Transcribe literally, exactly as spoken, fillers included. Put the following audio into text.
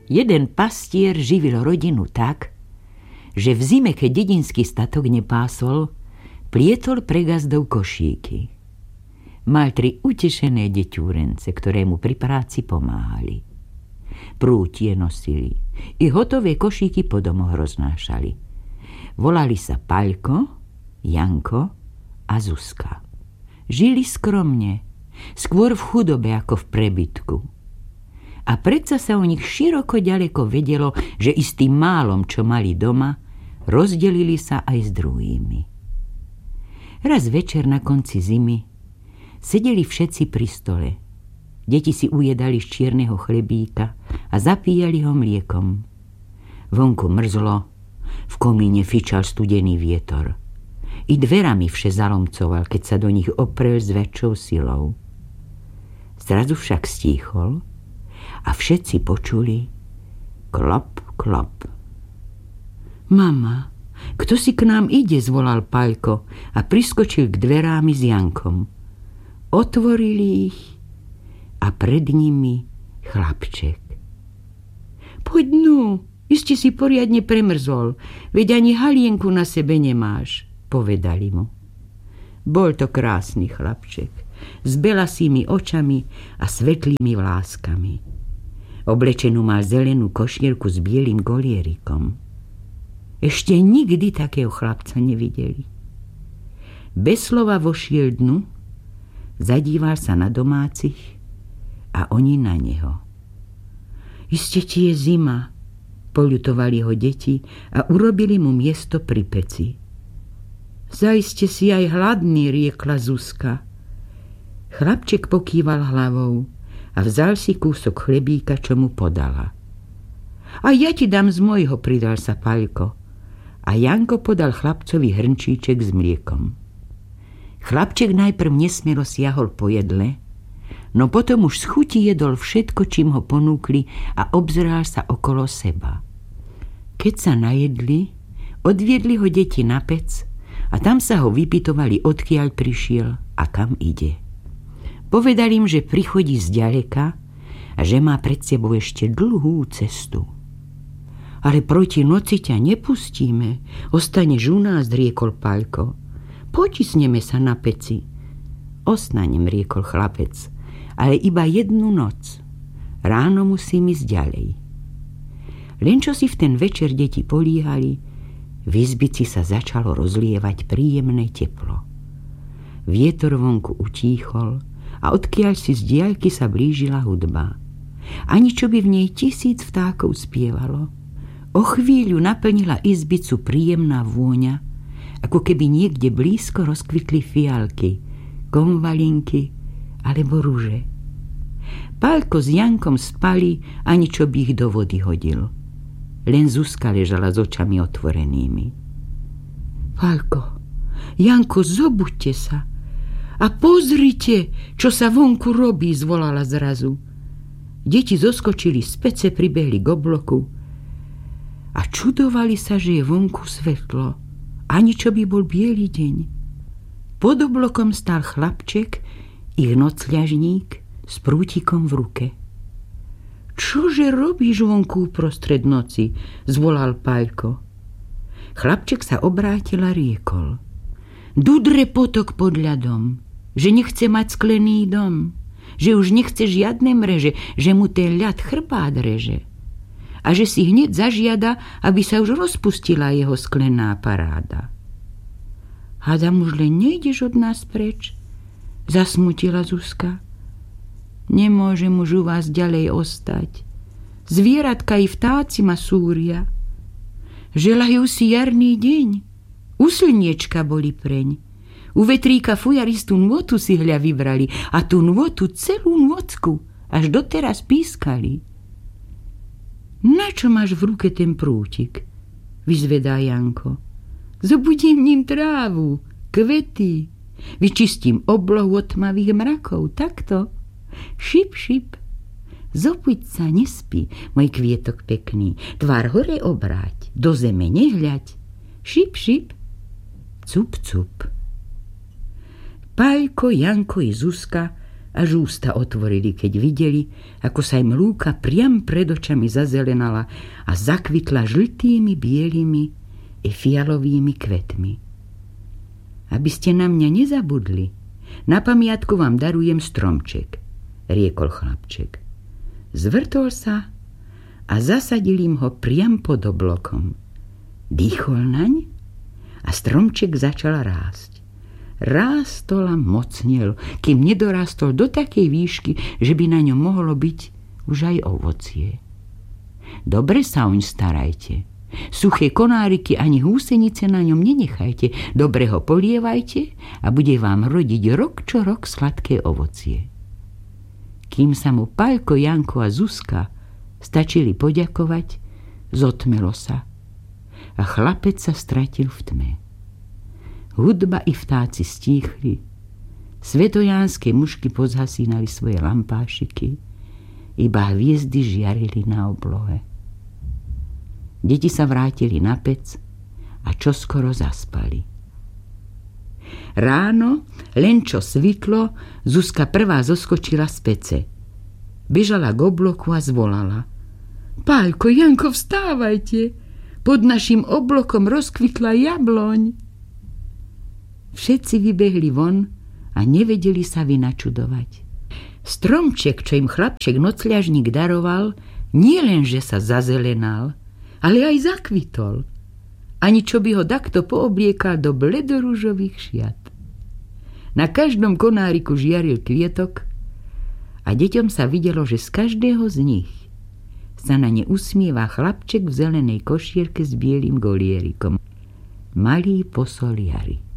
Jeden pastier živil rodinu tak, že v zime, keď dedinský statok nepásol, plietol pre gazdov košíky. Mal tri utešené deťúrence, ktoré mu pri práci pomáhali. Prútie nosili i hotové košíky po domoch roznášali. Volali sa Paľko, Janko a Zuzka. Žili skromne, skôr v chudobe ako v prebytku. A predsa sa o nich široko ďaleko vedelo, že i s tým málom, čo mali doma, rozdelili sa aj s druhými. Raz večer na konci zimy sedeli všetci pri stole. Deti si ujedali z čierneho chlebíka a zapíjali ho mliekom. Vonku mrzlo, v komíne fičal studený vietor. I dverami vše zalomcoval, keď sa do nich oprel s väčšou silou. Zrazu však stíchol a všetci počuli klop, klop. Mama, kto si k nám ide, zvolal Paľko a priskočil k dverám s Jankom. Otvorili ich a pred nimi chlapček. Poď nu, iste si poriadne premrzol, veď ani halienku na sebe nemáš, povedali mu. Bol to krásny chlapček, s belasými očami a svetlými vláskami. Oblečenú mal zelenú košierku s bielým golierikom. Ešte nikdy takého chlapca nevideli. Bez slova vošiel dnu, zadíval sa na domácich a oni na neho. Iste ti je zima, poľutovali ho deti a urobili mu miesto pri peci. Zaiste si aj hladný, riekla Zuzka. Chlapček pokýval hlavou a vzal si kúsok chlebíka, čo mu podala. A ja ti dám z mojho, pridal sa Paľko. A Janko podal chlapcovi hrnčíček s mliekom. Chlapček najprv nesmielo siahol po jedle, no potom už z chuti jedol všetko, čím ho ponúkli a obzeral sa okolo seba. Keď sa najedli, odviedli ho deti na pec a tam sa ho vypytovali, odkiaľ prišiel a kam ide. Povedal im, že prichodí zďaleka a že má pred sebou ešte dlhú cestu. Ale proti noci ťa nepustíme, ostaneš u nás, riekol Paľko. Potisneme sa na peci. Ostanem, riekol chlapec, ale iba jednu noc. Ráno musím ísť ďalej. Len čo si v ten večer deti políhali, v izbici sa začalo rozlievať príjemné teplo. Vietor vonku utíchol a odkiaľ si z diaľky sa blížila hudba. Ani čo by v nej tisíc vtákov spievalo. O chvíľu naplnila izbicu príjemná vôňa, ako keby niekde blízko rozkvitli fialky, konvalinky alebo ruže. Paľko s Jankom spali, ani čo by ich do vody hodil. Len Zuzka ležala s očami otvorenými. Paľko, Janko, zobuďte sa a pozrite, čo sa vonku robí, zvolala zrazu. Deti zoskočili z pece, pribehli k obloku a čudovali sa, že je vonku svetlo, ani čo by bol biely deň. Pod oblokom stál chlapček, ich nocľažník, s prútikom v ruke. Čože robíš vonku uprostred noci, zvolal Paľko. Chlapček sa obrátil a riekol. Dudre potok pod ľadom, že nechce mať sklený dom, že už nechce žiadne mreže, že mu ten ľad chrbát reže a že si hneď zažiada, aby sa už rozpustila jeho sklená paráda. Hádam, už len nejdeš od nás preč, zasmutila Zuzka. Nemôžem už u vás ďalej ostať. Zvieratka i vtáci ma súria. Želajú si jarný deň. U slniečka boli preň. U vetríka fujaristú nôtu si hľa vybrali a tú nôtu celú nôcku až doteraz pískali. Na čo máš v ruke ten prútik? Vyzvedá Janko. Zobudím ním trávu, kvety, vyčistím oblohu od tmavých mrakov, takto. Šip, šip. Zobuď sa, nespí, môj kvietok pekný, tvár hore obráť, do zeme nehľaď. Šip, šip. Cup, cup. Paľko, Janko i Zuzka až ústa otvorili, keď videli, ako sa im lúka priam pred očami zazelenala a zakvitla žltými, bielými i fialovými kvetmi. Aby ste na mňa nezabudli, na pamiatku vám darujem stromček, riekol chlapček. Zvrtol sa a zasadil im ho priam pod oblokom. Dýchol naň a stromček začal rásť. Rástol a mocnil, kým nedorástol do takej výšky, že by na ňom mohlo byť už aj ovocie. Dobre sa oň starajte. Suché konáriky ani húsenice na ňom nenechajte. Dobre ho polievajte a bude vám rodiť rok čo rok sladké ovocie. Kým sa mu Paľko, Janko a Zuzka stačili poďakovať, zotmelo sa a chlapec sa stratil v tme. Hudba i vtáci stíchli, svetojánske mušky pozhasínali svoje lampášiky, iba hviezdy žiarili na oblohe. Deti sa vrátili na pec a čoskoro zaspali. Ráno, len čo svitlo, Zuzka prvá zoskočila z pece. Bežala k obloku a zvolala. Paľko, Janko, vstávajte! Pod našim oblokom rozkvitla jabloň. Všetci vybehli von a nevedeli sa vynačudovať. Stromček, čo im chlapček nocľažník daroval, nie len, že sa zazelenal, ale aj zakvitol. Ani čo by ho takto poobliekal do bledoružových šiat. Na každom konáriku žiaril kvietok a deťom sa videlo, že z každého z nich sa na ne usmieva chlapček v zelenej košierke s bielým golierikom. Malý posol jary.